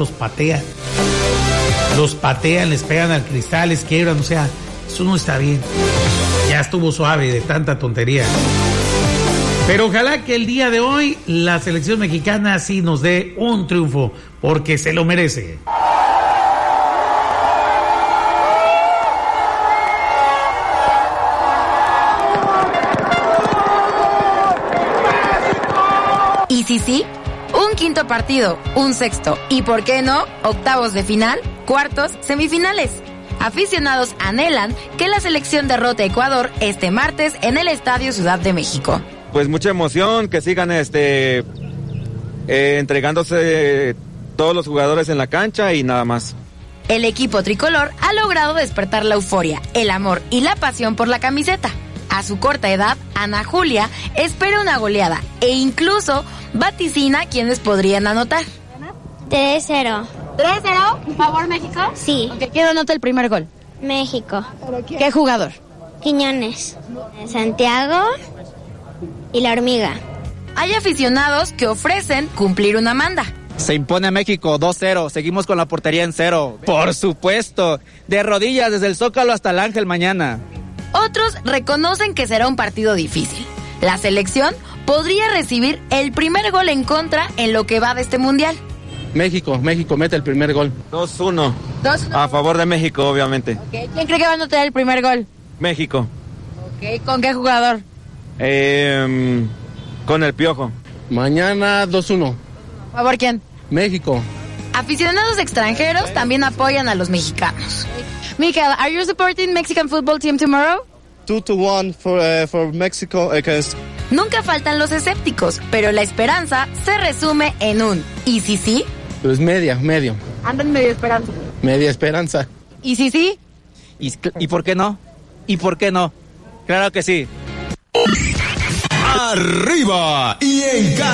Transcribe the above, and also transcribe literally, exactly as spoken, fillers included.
los patean. Los patean, les pegan al cristal, les quiebran, o sea, eso no está bien. Ya estuvo suave de tanta tontería. Pero ojalá que el día de hoy la selección mexicana sí nos dé un triunfo, porque se lo merece. Y si sí, un quinto partido, un sexto y, ¿por qué no?, octavos de final, cuartos, semifinales. Aficionados anhelan que la selección derrote a Ecuador este martes en el Estadio Ciudad de México. Pues mucha emoción, que sigan este eh, entregándose todos los jugadores en la cancha y nada más. El equipo tricolor ha logrado despertar la euforia, el amor y la pasión por la camiseta. A su corta edad, Ana Julia espera una goleada e incluso vaticina quienes podrían anotar. tres cero. ¿tres cero? ¿Por favor, México? Sí. Okay, ¿quién anota el primer gol? México. ¿Qué jugador? Quiñones. Santiago y la hormiga. Hay aficionados que ofrecen cumplir una manda. Se impone México dos cero, seguimos con la portería en cero. Por supuesto, de rodillas desde el Zócalo hasta el Ángel mañana. Otros reconocen que será un partido difícil. La selección podría recibir el primer gol en contra en lo que va de este mundial. México, México mete el primer gol. dos uno. dos uno. A favor de México, obviamente. Okay. ¿Quién cree que va a anotar el primer gol? México. Okay. ¿Con qué jugador? Eh, con el Piojo. Mañana dos uno. ¿Por favor, quién? México. Aficionados extranjeros también apoyan a los mexicanos. Michael, are you supporting Mexican football team tomorrow? two to one for, uh, for Mexico against... Nunca faltan los escépticos, pero la esperanza se resume en un ¿y si sí? Pues media, medio. Andan medio esperanza. Media esperanza. ¿Y si sí? ¿Y, ¿Y por qué no? ¿Y por qué no? Claro que sí. Arriba y en casa.